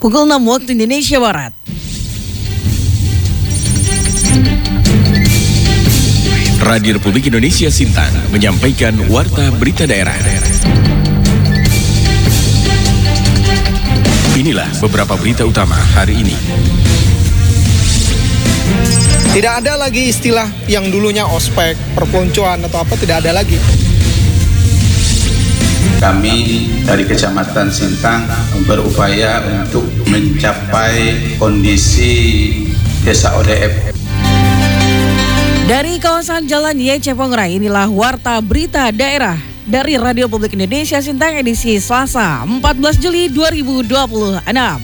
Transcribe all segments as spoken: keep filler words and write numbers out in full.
Pukul enam waktu Indonesia Barat. Radio Republik Indonesia Sintang menyampaikan Warta Berita Daerah. Inilah beberapa berita utama hari ini. Tidak ada lagi istilah yang dulunya ospek, perpeloncoan atau apa, tidak ada lagi. Kami dari Kecamatan Sintang berupaya untuk mencapai kondisi desa O D F. Dari kawasan Jalan Y C Pongrai, inilah Warta Berita Daerah dari Radio Republik Indonesia Sintang edisi Selasa empat belas Juli dua ribu dua puluh enam.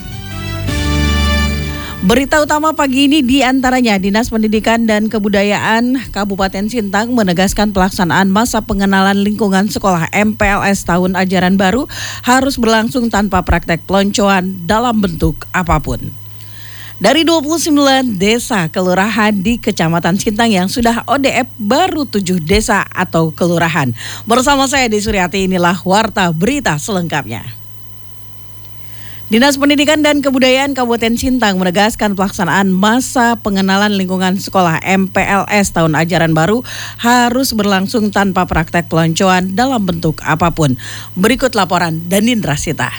Berita utama pagi ini diantaranya Dinas Pendidikan dan Kebudayaan Kabupaten Sintang menegaskan pelaksanaan masa pengenalan lingkungan sekolah M P L S tahun ajaran baru harus berlangsung tanpa praktek peloncoan dalam bentuk apapun. Dari dua puluh sembilan desa kelurahan di Kecamatan Sintang yang sudah O D F, baru tujuh desa atau kelurahan. Bersama saya Desi Suryati, inilah Warta Berita selengkapnya. Dinas Pendidikan dan Kebudayaan Kabupaten Sintang menegaskan pelaksanaan masa pengenalan lingkungan sekolah M P L S tahun ajaran baru harus berlangsung tanpa praktek peloncoan dalam bentuk apapun. Berikut laporan Danindra Sita.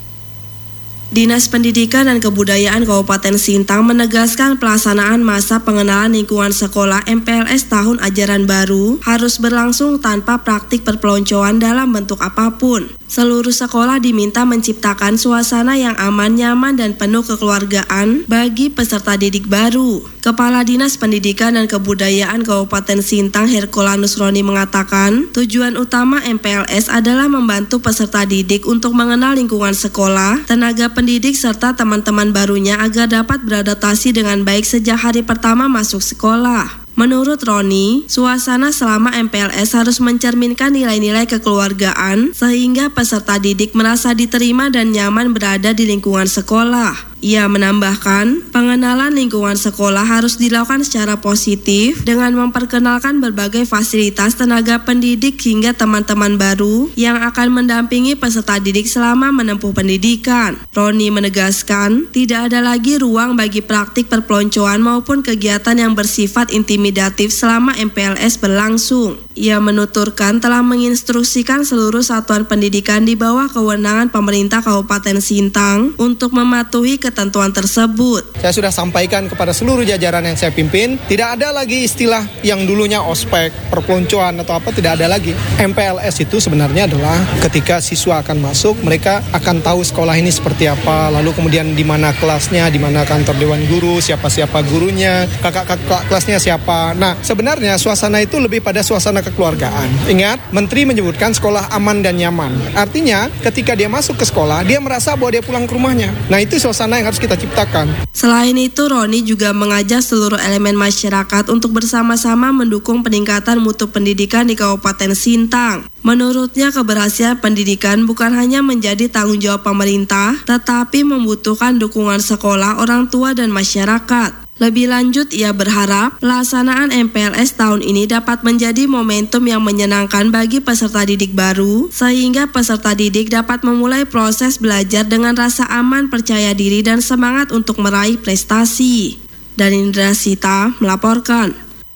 Dinas Pendidikan dan Kebudayaan Kabupaten Sintang menegaskan pelaksanaan masa pengenalan lingkungan sekolah M P L S tahun ajaran baru harus berlangsung tanpa praktik perpeloncoan dalam bentuk apapun. Seluruh sekolah diminta menciptakan suasana yang aman, nyaman, dan penuh kekeluargaan bagi peserta didik baru. Kepala Dinas Pendidikan dan Kebudayaan Kabupaten Sintang Herculanus Roni mengatakan, tujuan utama M P L S adalah membantu peserta didik untuk mengenal lingkungan sekolah, tenaga pendidik, serta teman-teman barunya agar dapat beradaptasi dengan baik sejak hari pertama masuk sekolah. Menurut Roni, suasana selama M P L S harus mencerminkan nilai-nilai kekeluargaan sehingga peserta didik merasa diterima dan nyaman berada di lingkungan sekolah. Ia menambahkan, pengenalan lingkungan sekolah harus dilakukan secara positif dengan memperkenalkan berbagai fasilitas tenaga pendidik hingga teman-teman baru yang akan mendampingi peserta didik selama menempuh pendidikan. Roni menegaskan, tidak ada lagi ruang bagi praktik perpeloncoan maupun kegiatan yang bersifat intimidatif selama M P L S berlangsung. Ia menuturkan telah menginstruksikan seluruh satuan pendidikan di bawah kewenangan pemerintah Kabupaten Sintang untuk mematuhi ketentuan tersebut. Saya sudah sampaikan kepada seluruh jajaran yang saya pimpin, tidak ada lagi istilah yang dulunya ospek, perpeloncoan atau apa, tidak ada lagi. M P L S itu sebenarnya adalah ketika siswa akan masuk, mereka akan tahu sekolah ini seperti apa, lalu kemudian di mana kelasnya, di mana kantor dewan guru, siapa-siapa gurunya, kakak-kakak kelasnya siapa. Nah, sebenarnya suasana itu lebih pada suasana kekeluargaan. Ingat, Menteri menyebutkan sekolah aman dan nyaman. Artinya, ketika dia masuk ke sekolah, dia merasa bahwa dia pulang ke rumahnya. Nah, itu suasana yang harus kita ciptakan. Selain itu, Roni juga mengajak seluruh elemen masyarakat untuk bersama-sama mendukung peningkatan mutu pendidikan di Kabupaten Sintang. Menurutnya, keberhasilan pendidikan bukan hanya menjadi tanggung jawab pemerintah, tetapi membutuhkan dukungan sekolah, orang tua, dan masyarakat. Lebih lanjut, ia berharap pelaksanaan M P L S tahun ini dapat menjadi momentum yang menyenangkan bagi peserta didik baru, sehingga peserta didik dapat memulai proses belajar dengan rasa aman, percaya diri, dan semangat untuk meraih prestasi. Danindra Sita melaporkan.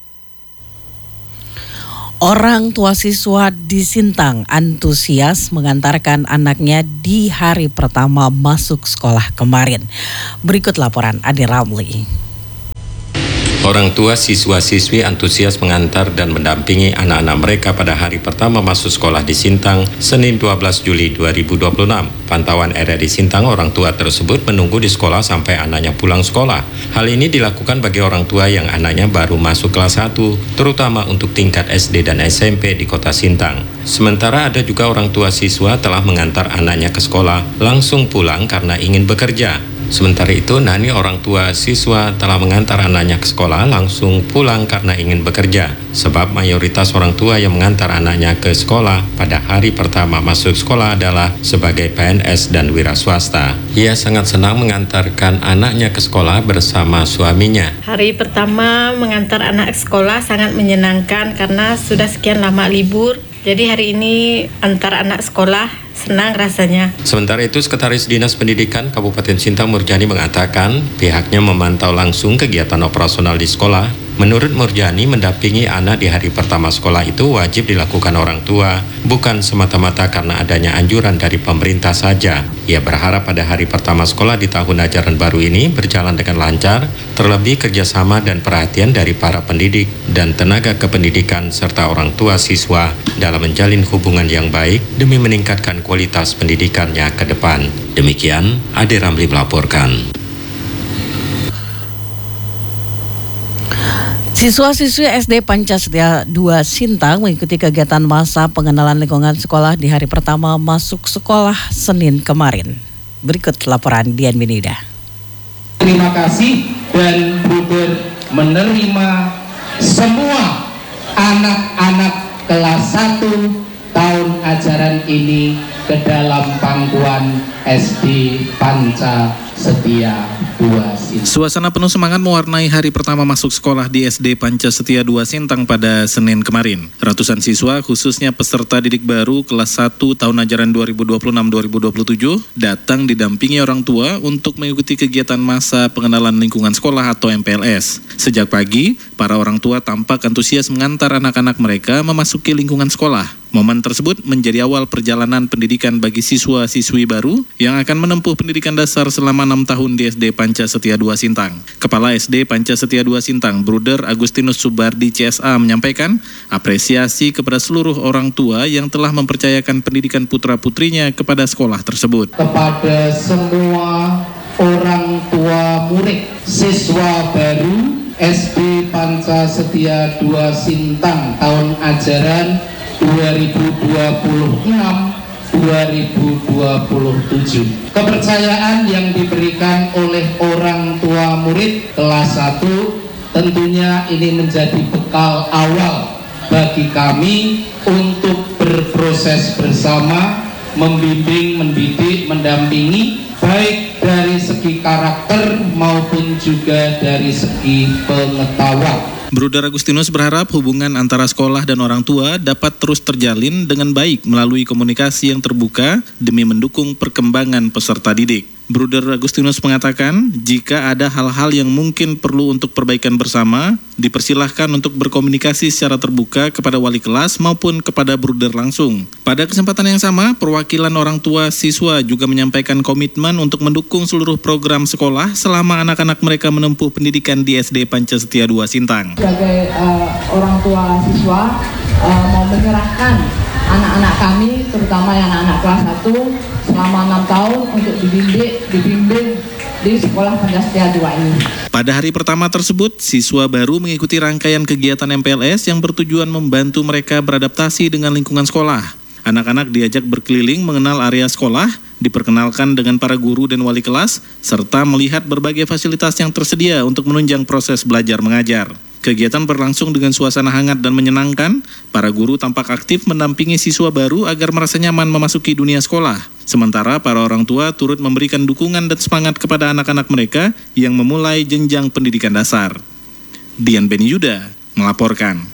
Orang tua siswa di Sintang antusias mengantarkan anaknya di hari pertama masuk sekolah kemarin. Berikut laporan Adi Ramli. Orang tua siswa-siswi antusias mengantar dan mendampingi anak-anak mereka pada hari pertama masuk sekolah di Sintang, Senin dua belas Juli dua ribu dua puluh enam. Pantauan R R di Sintang, orang tua tersebut menunggu di sekolah sampai anaknya pulang sekolah. Hal ini dilakukan bagi orang tua yang anaknya baru masuk kelas satu, terutama untuk tingkat S D dan S M P di kota Sintang. Sementara ada juga orang tua siswa telah mengantar anaknya ke sekolah, langsung pulang karena ingin bekerja. Sementara itu, Nani orang tua siswa telah mengantar anaknya ke sekolah langsung pulang karena ingin bekerja. Sebab mayoritas orang tua yang mengantar anaknya ke sekolah pada hari pertama masuk sekolah adalah sebagai P N S dan wira swasta. Ia sangat senang mengantarkan anaknya ke sekolah bersama suaminya. Hari pertama mengantar anak ke sekolah sangat menyenangkan karena sudah sekian lama libur. Jadi hari ini antar anak sekolah senang rasanya. Sementara itu, Sekretaris Dinas Pendidikan Kabupaten Sintang Murjani mengatakan pihaknya memantau langsung kegiatan operasional di sekolah. Menurut Murjani, mendampingi anak di hari pertama sekolah itu wajib dilakukan orang tua, bukan semata-mata karena adanya anjuran dari pemerintah saja. Ia berharap pada hari pertama sekolah di tahun ajaran baru ini berjalan dengan lancar, terlebih kerjasama dan perhatian dari para pendidik dan tenaga kependidikan serta orang tua siswa dalam menjalin hubungan yang baik demi meningkatkan kualitas pendidikannya ke depan. Demikian, Ade Ramli melaporkan. Siswa-siswi S D Pancasetia dua Sintang mengikuti kegiatan masa pengenalan lingkungan sekolah di hari pertama masuk sekolah Senin kemarin. Berikut laporan Dian Binida. Terima kasih dan Bruder menerima semua anak-anak kelas satu tahun ajaran ini ke dalam pangkuan S D Pancasetia dua Sintang. Suasana penuh semangat mewarnai hari pertama masuk sekolah di S D Pancasetia dua Sintang pada Senin kemarin. Ratusan siswa, khususnya peserta didik baru kelas satu tahun ajaran dua ribu dua puluh enam dua ribu dua puluh tujuh, datang didampingi orang tua untuk mengikuti kegiatan masa pengenalan lingkungan sekolah atau M P L S. Sejak pagi, para orang tua tampak antusias mengantar anak-anak mereka memasuki lingkungan sekolah. Momen tersebut menjadi awal perjalanan pendidikan bagi siswa-siswi baru yang akan menempuh pendidikan dasar selama enam tahun di S D Pancasetia dua Sintang. Kepala S D Pancasetia dua Sintang, Bruder Agustinus Subardi C S A menyampaikan apresiasi kepada seluruh orang tua yang telah mempercayakan pendidikan putra-putrinya kepada sekolah tersebut. Kepada semua orang tua murid siswa baru S D Pancasetia dua Sintang tahun ajaran dua ribu dua puluh enam dua ribu dua puluh tujuh. Kepercayaan yang diberikan oleh orang tua murid kelas satu tentunya ini menjadi bekal awal bagi kami untuk berproses bersama, membimbing, mendidik, mendampingi baik dari segi karakter maupun juga dari segi pengetahuan. Bruder Agustinus berharap hubungan antara sekolah dan orang tua dapat terus terjalin dengan baik melalui komunikasi yang terbuka demi mendukung perkembangan peserta didik. Bruder Agustinus mengatakan, jika ada hal-hal yang mungkin perlu untuk perbaikan bersama, dipersilahkan untuk berkomunikasi secara terbuka kepada wali kelas maupun kepada Bruder langsung. Pada kesempatan yang sama, perwakilan orang tua siswa juga menyampaikan komitmen untuk mendukung seluruh program sekolah selama anak-anak mereka menempuh pendidikan di S D Pancasetia dua Sintang. Sebagai uh, orang tua siswa, uh, mau menyerahkan anak-anak kami, terutama yang anak-anak kelas satu, selama enam tahun untuk dibimbing, dibimbing di sekolah Pancasetia dua ini. Pada hari pertama tersebut, siswa baru mengikuti rangkaian kegiatan M P L S yang bertujuan membantu mereka beradaptasi dengan lingkungan sekolah. Anak-anak diajak berkeliling mengenal area sekolah, diperkenalkan dengan para guru dan wali kelas, serta melihat berbagai fasilitas yang tersedia untuk menunjang proses belajar mengajar. Kegiatan berlangsung dengan suasana hangat dan menyenangkan. Para guru tampak aktif mendampingi siswa baru agar merasa nyaman memasuki dunia sekolah. Sementara para orang tua turut memberikan dukungan dan semangat kepada anak-anak mereka yang memulai jenjang pendidikan dasar. Dian Beni Yuda melaporkan.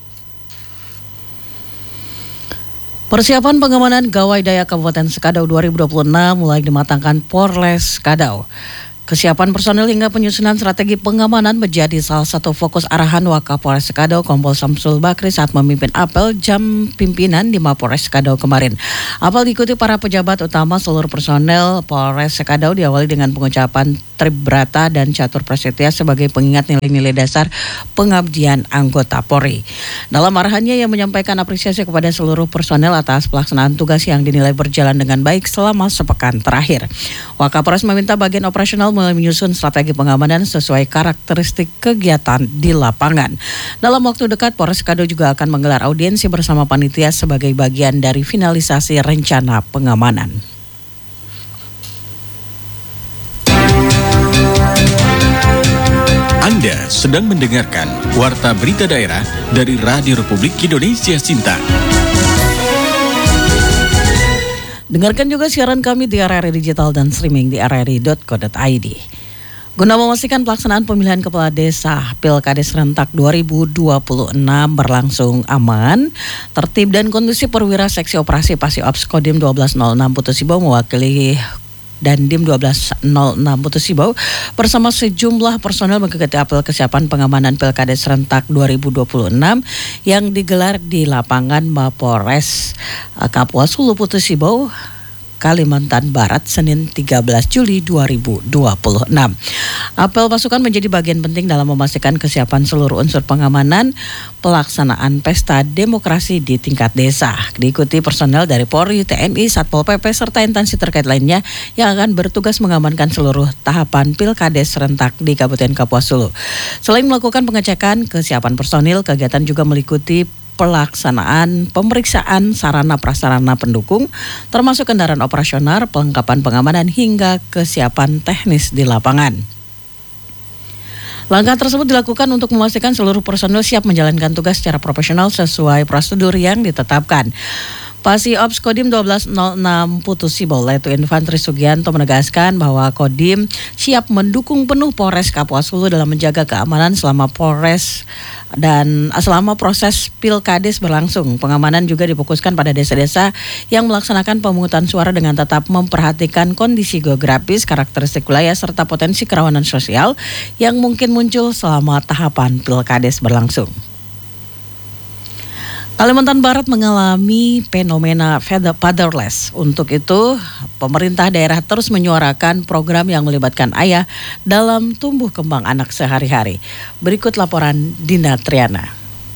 Persiapan pengamanan Gawai Daya Kabupaten Sekadau dua ribu dua puluh enam mulai dimatangkan Polres Sekadau. Kesiapan personil hingga penyusunan strategi pengamanan menjadi salah satu fokus arahan Wakapolres Sekadau Kompol Samsul Bakri saat memimpin apel jam pimpinan di Mapolres Sekadau kemarin. Apel diikuti para pejabat utama seluruh personel Polres Sekadau diawali dengan pengucapan Tribrata dan Catur Prasetya sebagai pengingat nilai-nilai dasar pengabdian anggota Polri. Dalam arahannya ia menyampaikan apresiasi kepada seluruh personel atas pelaksanaan tugas yang dinilai berjalan dengan baik selama sepekan terakhir. Wakapolres meminta bagian operasional menyusun strategi pengamanan sesuai karakteristik kegiatan di lapangan. Dalam waktu dekat, Polres Sekadau juga akan menggelar audiensi bersama panitia sebagai bagian dari finalisasi rencana pengamanan. Anda sedang mendengarkan Warta Berita Daerah dari Radio Republik Indonesia Sintang. Dengarkan juga siaran kami di R R I Digital dan streaming di r r i dot co dot i d. Guna memastikan pelaksanaan pemilihan kepala desa Pilkades serentak dua ribu dua puluh enam berlangsung aman, tertib dan kondusif, perwira Seksi Operasi Pasiops Kodim dua belas nol enam Putus Sibau mewakili Dandim dua belas nol enam Putus Sibau bersama sejumlah personel mengikuti apel kesiapan pengamanan Pilkades serentak dua ribu dua puluh enam yang digelar di lapangan Mapores Kapuas Hulu Putus Sibau, Kalimantan Barat, Senin tiga belas Juli dua ribu dua puluh enam. Apel pasukan menjadi bagian penting dalam memastikan kesiapan seluruh unsur pengamanan pelaksanaan pesta demokrasi di tingkat desa. Diikuti personel dari Polri, T N I, Satpol P P, serta instansi terkait lainnya yang akan bertugas mengamankan seluruh tahapan Pilkades serentak di Kabupaten Kapuas Hulu. Selain melakukan pengecekan kesiapan personil, kegiatan juga meliputi pelaksanaan pemeriksaan sarana prasarana pendukung, termasuk kendaraan operasional, pelengkapan pengamanan hingga kesiapan teknis di lapangan. Langkah tersebut dilakukan untuk memastikan seluruh personel siap menjalankan tugas secara profesional sesuai prosedur yang ditetapkan. Pasiops Kodim dua belas nol enam Putus Sibau, Letu Infantri Sugianto menegaskan bahwa Kodim siap mendukung penuh Polres Kapuas Hulu dalam menjaga keamanan selama Polres dan selama proses Pilkades berlangsung. Pengamanan juga difokuskan pada desa-desa yang melaksanakan pemungutan suara dengan tetap memperhatikan kondisi geografis, karakteristik wilayah, serta potensi kerawanan sosial yang mungkin muncul selama tahapan Pilkades berlangsung. Kalimantan Barat mengalami fenomena fatherless. Untuk itu, pemerintah daerah terus menyuarakan program yang melibatkan ayah dalam tumbuh kembang anak sehari-hari. Berikut laporan Dinda Triana.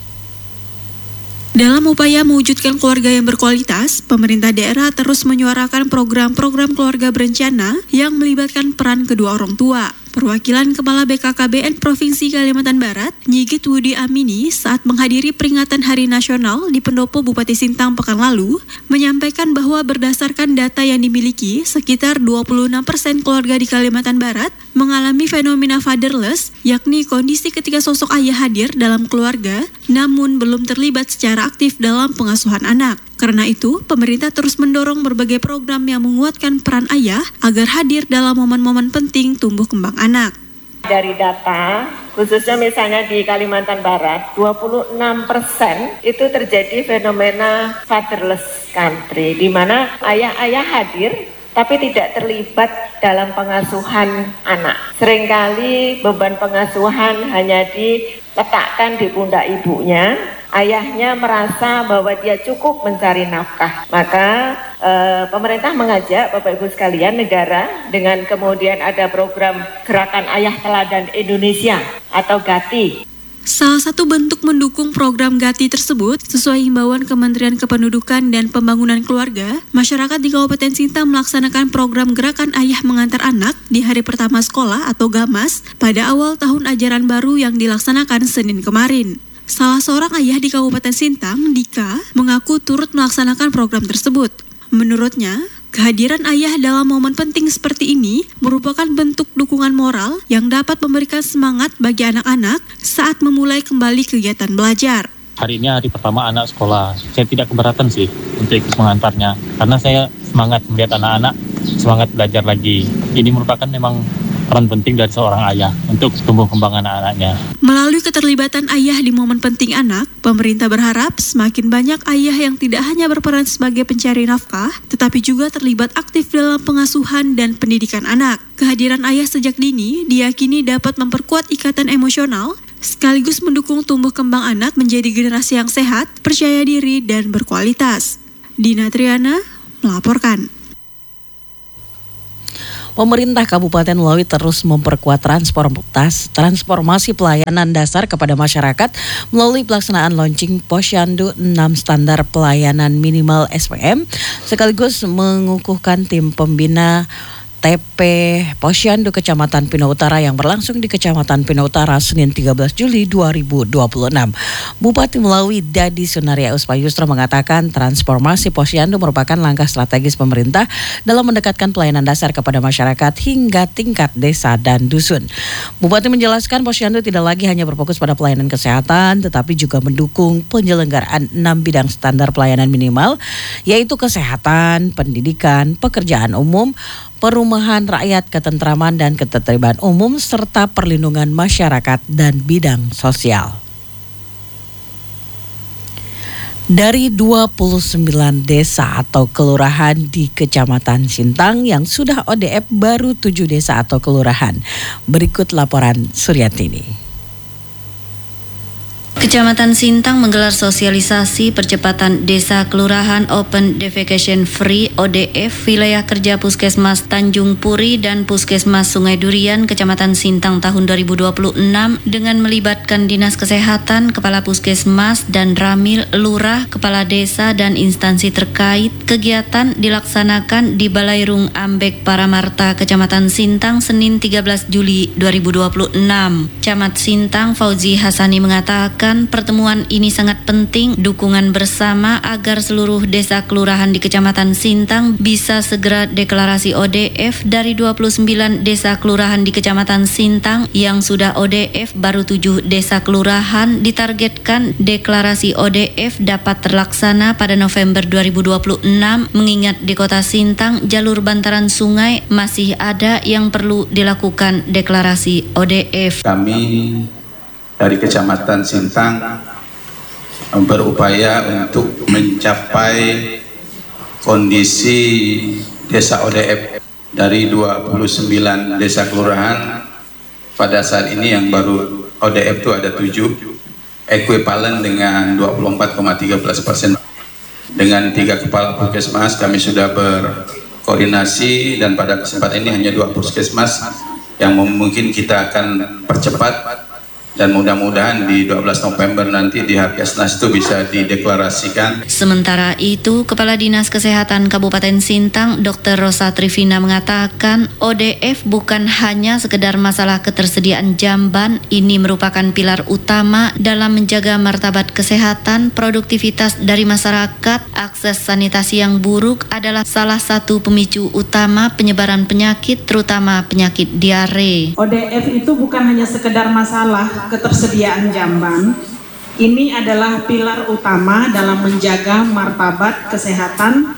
Dalam upaya mewujudkan keluarga yang berkualitas, pemerintah daerah terus menyuarakan program-program keluarga berencana yang melibatkan peran kedua orang tua. Perwakilan Kepala B K K B N Provinsi Kalimantan Barat, Nyigit Wudi Amini, saat menghadiri peringatan Hari Nasional di Pendopo Bupati Sintang pekan lalu, menyampaikan bahwa berdasarkan data yang dimiliki, sekitar dua puluh enam persen keluarga di Kalimantan Barat mengalami fenomena fatherless, yakni kondisi ketika sosok ayah hadir dalam keluarga, namun belum terlibat secara aktif dalam pengasuhan anak. Karena itu, pemerintah terus mendorong berbagai program yang menguatkan peran ayah agar hadir dalam momen-momen penting tumbuh kembang anak. Dari data, khususnya misalnya di Kalimantan Barat, dua puluh enam persen itu terjadi fenomena fatherless country, di mana ayah-ayah hadir tapi tidak terlibat dalam pengasuhan anak. Seringkali beban pengasuhan hanya diletakkan di pundak ibunya. Ayahnya merasa bahwa dia cukup mencari nafkah. Maka eh, pemerintah mengajak Bapak Ibu sekalian, negara dengan kemudian ada program Gerakan Ayah Teladan Indonesia atau GATI. Salah satu bentuk mendukung program GATI tersebut, sesuai himbauan Kementerian Kependudukan dan Pembangunan Keluarga, masyarakat di Kabupaten Sintang melaksanakan program Gerakan Ayah Mengantar Anak di hari pertama sekolah atau GAMAS pada awal tahun ajaran baru yang dilaksanakan Senin kemarin. Salah seorang ayah di Kabupaten Sintang, Dika, mengaku turut melaksanakan program tersebut. Menurutnya, kehadiran ayah dalam momen penting seperti ini merupakan bentuk dukungan moral yang dapat memberikan semangat bagi anak-anak saat memulai kembali kegiatan belajar. Hari ini hari pertama anak sekolah. Saya tidak keberatan sih untuk ikut mengantarnya, karena saya semangat melihat anak-anak semangat belajar lagi. Ini merupakan memang peran penting dari seorang ayah untuk tumbuh kembang anak-anaknya. Melalui keterlibatan ayah di momen penting anak, pemerintah berharap semakin banyak ayah yang tidak hanya berperan sebagai pencari nafkah, tetapi juga terlibat aktif dalam pengasuhan dan pendidikan anak. Kehadiran ayah sejak dini diyakini dapat memperkuat ikatan emosional, sekaligus mendukung tumbuh kembang anak menjadi generasi yang sehat, percaya diri, dan berkualitas. Dina Triana melaporkan. Pemerintah Kabupaten Melawi terus memperkuat transportasi, transformasi pelayanan dasar kepada masyarakat melalui pelaksanaan launching Posyandu enam standar pelayanan minimal S P M, sekaligus mengukuhkan tim pembina T P Posyandu Kecamatan Pino Utara yang berlangsung di Kecamatan Pino Utara Senin tiga belas Juli dua ribu dua puluh enam. Bupati Melawi Dadi Sunaria Uspayustra mengatakan transformasi Posyandu merupakan langkah strategis pemerintah dalam mendekatkan pelayanan dasar kepada masyarakat hingga tingkat desa dan dusun. Bupati menjelaskan Posyandu tidak lagi hanya berfokus pada pelayanan kesehatan, tetapi juga mendukung penyelenggaraan enam bidang standar pelayanan minimal, yaitu kesehatan, pendidikan, pekerjaan umum, perumahan rakyat, ketentraman dan ketertiban umum, serta perlindungan masyarakat dan bidang sosial. Dari dua puluh sembilan desa atau kelurahan di Kecamatan Sintang yang sudah O D F, baru tujuh desa atau kelurahan. Berikut laporan Suryatini. Kecamatan Sintang menggelar sosialisasi percepatan Desa Kelurahan Open Defecation Free O D F wilayah kerja Puskesmas Tanjung Puri dan Puskesmas Sungai Durian Kecamatan Sintang tahun dua ribu dua puluh enam dengan melibatkan Dinas Kesehatan, Kepala Puskesmas dan Ramil, Lurah, Kepala Desa dan instansi terkait. Kegiatan dilaksanakan di Balai Rung Ambek Paramarta Kecamatan Sintang Senin tiga belas Juli dua ribu dua puluh enam. Camat Sintang Fauzi Hasani mengatakan pertemuan ini sangat penting dukungan bersama agar seluruh desa kelurahan di Kecamatan Sintang bisa segera deklarasi O D F. Dari dua puluh sembilan desa kelurahan di Kecamatan Sintang yang sudah O D F, baru tujuh desa kelurahan ditargetkan deklarasi O D F dapat terlaksana pada November dua ribu dua puluh enam, mengingat di Kota Sintang jalur bantaran sungai masih ada yang perlu dilakukan deklarasi O D F. Kami dari Kecamatan Sintang berupaya untuk mencapai kondisi desa O D F. Dari dua puluh sembilan desa kelurahan pada saat ini yang baru O D F itu ada tujuh, ekuivalen dengan dua puluh empat koma tiga belas persen. Dengan tiga kepala puskesmas kami sudah berkoordinasi dan pada kesempatan ini hanya dua puskesmas yang mungkin kita akan percepat. Dan mudah-mudahan di dua belas November nanti di Harkesnas itu bisa dideklarasikan. Sementara itu, Kepala Dinas Kesehatan Kabupaten Sintang, Dokter Rosa Trivina mengatakan O D F bukan hanya sekedar masalah ketersediaan jamban, ini merupakan pilar utama dalam menjaga martabat kesehatan, produktivitas dari masyarakat. Akses sanitasi yang buruk adalah salah satu pemicu utama penyebaran penyakit, terutama penyakit diare. O D F itu bukan hanya sekedar masalah ketersediaan jamban, ini adalah pilar utama dalam menjaga martabat kesehatan,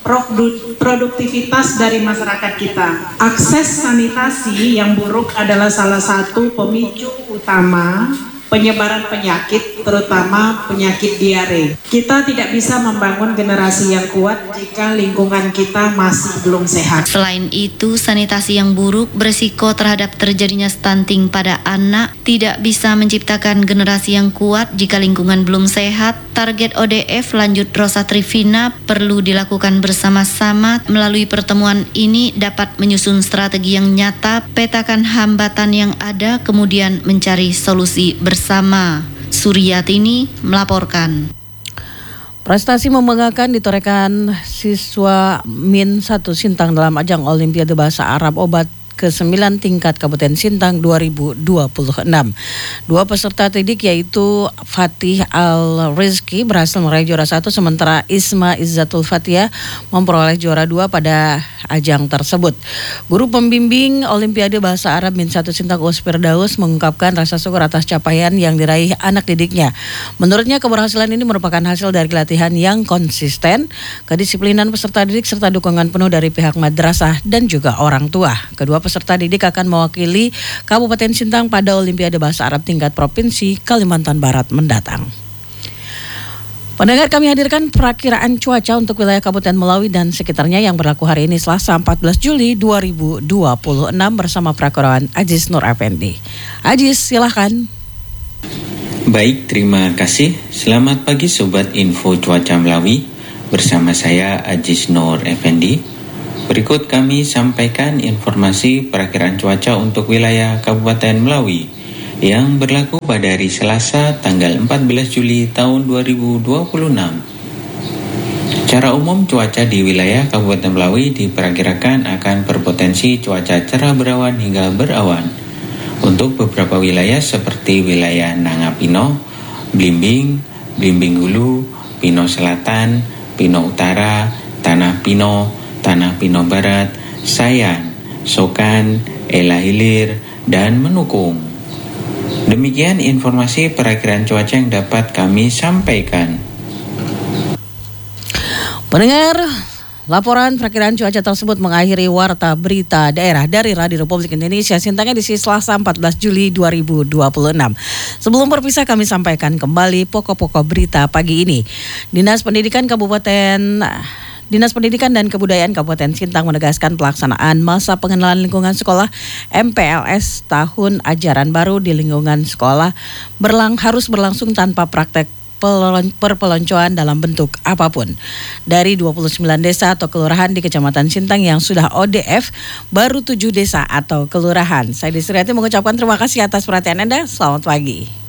produktivitas dari masyarakat kita. Akses sanitasi yang buruk adalah salah satu pemicu utama penyebaran penyakit, terutama penyakit diare. Kita tidak bisa membangun generasi yang kuat jika lingkungan kita masih belum sehat. Selain itu, sanitasi yang buruk berisiko terhadap terjadinya stunting pada anak, tidak bisa menciptakan generasi yang kuat jika lingkungan belum sehat. Target O D F, lanjut Rosa Trivina, perlu dilakukan bersama-sama. Melalui pertemuan ini dapat menyusun strategi yang nyata, petakan hambatan yang ada, kemudian mencari solusi bersama. Bersama. Suryatini melaporkan. Prestasi membanggakan ditorehkan siswa Min satu Sintang dalam ajang Olimpiade Bahasa Arab Obat kesembilan tingkat Kabupaten Sintang dua ribu dua puluh enam. Dua peserta didik yaitu Fatih Al-Rizki berhasil meraih juara satu, sementara Isma Izzatul Fatia memperoleh juara dua pada ajang tersebut. Guru pembimbing Olimpiade Bahasa Arab Min satu Sintang Us Firdaus mengungkapkan rasa syukur atas capaian yang diraih anak didiknya. Menurutnya keberhasilan ini merupakan hasil dari latihan yang konsisten, kedisiplinan peserta didik serta dukungan penuh dari pihak madrasah dan juga orang tua. Kedua peserta didik akan mewakili Kabupaten Sintang pada Olimpiade Bahasa Arab tingkat Provinsi Kalimantan Barat mendatang. Pendengar, kami hadirkan perakiraan cuaca untuk wilayah Kabupaten Melawi dan sekitarnya yang berlaku hari ini Selasa empat belas Juli dua ribu dua puluh enam bersama Prakirawan Ajis Nur Effendi. Ajis, silahkan. Baik, terima kasih. Selamat pagi Sobat Info Cuaca Melawi. Bersama saya Ajis Nur Effendi. Berikut kami sampaikan informasi perakiraan cuaca untuk wilayah Kabupaten Melawi yang berlaku pada hari Selasa tanggal empat belas Juli tahun dua ribu dua puluh enam. Secara umum cuaca di wilayah Kabupaten Melawi diperkirakan akan berpotensi cuaca cerah berawan hingga berawan. Untuk beberapa wilayah seperti wilayah Nangapino, Blimbing, Blimbing Hulu, Pino Selatan, Pino Utara, Tanah Pino, Tanah Pino Barat, Sayan, Sokan, Ela Hilir, dan Menukung. Demikian informasi perakiraan cuaca yang dapat kami sampaikan. Pendengar, Laporan perakiraan cuaca tersebut mengakhiri Warta Berita Daerah dari Radio Republik Indonesia Sintang edisi Selasa empat belas Juli dua ribu dua puluh enam. Sebelum berpisah kami sampaikan kembali pokok-pokok berita pagi ini. Dinas Pendidikan Kabupaten Dinas Pendidikan dan Kebudayaan Kabupaten Sintang menegaskan pelaksanaan masa pengenalan lingkungan sekolah M P L S tahun ajaran baru di lingkungan sekolah berlang harus berlangsung tanpa praktek perpeloncoan dalam bentuk apapun. Dari dua puluh sembilan desa atau kelurahan di Kecamatan Sintang yang sudah O D F, baru tujuh desa atau kelurahan. Saya Desriati mengucapkan terima kasih atas perhatian Anda. Selamat pagi.